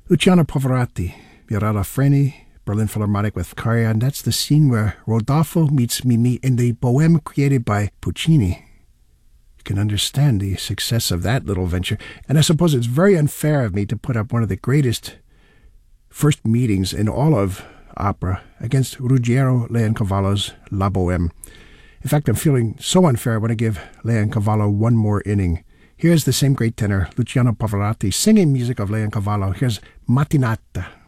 Luciano Pavarotti, Mirella Freni, Berlin Philharmonic with Karajan, and that's the scene where Rodolfo meets Mimi in the Bohème created by Puccini. You can understand the success of that little venture, and I suppose it's very unfair of me to put up one of the greatest first meetings in all of opera against Ruggiero Leoncavallo's La Bohème. In fact, I'm feeling so unfair I want to give Leoncavallo one more inning. Here's the same great tenor, Luciano Pavarotti, singing music of Leoncavallo. Here's Mattinata.